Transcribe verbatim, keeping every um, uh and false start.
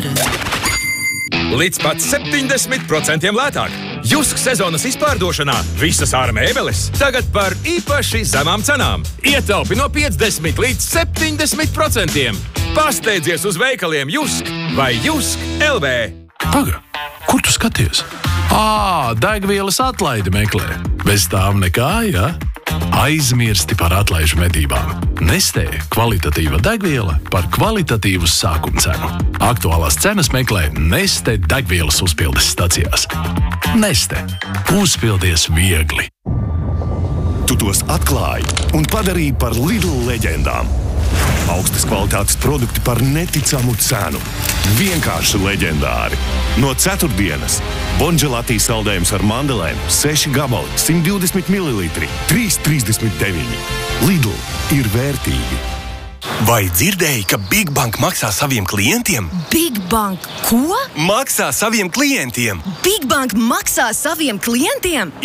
Līdz pat septiņdesmit procentiem lētāk. Jusk sezonas izpārdošanā visas ārā mēbeles tagad par īpaši zemām cenām. Ietaupi no piecdesmit līdz septiņdesmit procentiem. Pasteidzies uz veikaliem Jusk vai Jusk L V. Paga, kur tu skaties? Ā, degvielas atlaidi meklē. Bez tām nekā, ja? Aizmirsti par atlaižu medībām. Nestē kvalitatīva degviela par kvalitatīvu sākuma cenu. Aktuālās cenas meklē Neste degvielas uzpildes stacijās. Neste. Uzpildies viegli. Tu tos atklāji un padarīji par Lidl leģendām. Augstas kvalitātes produkti par neticamu cenu. Vienkārši leģendāri. No ceturtdienas Bonželati saldējums ar mandelēm, seši gabali, simt divdesmit mililitri, trīs trīsdesmit deviņi. Lidl ir vērtīgi. Vai dzirdēji, ka Big Bank maksā saviem klientiem? Big Bank ko? Maksā saviem klientiem! Big Bank maksā saviem klientiem?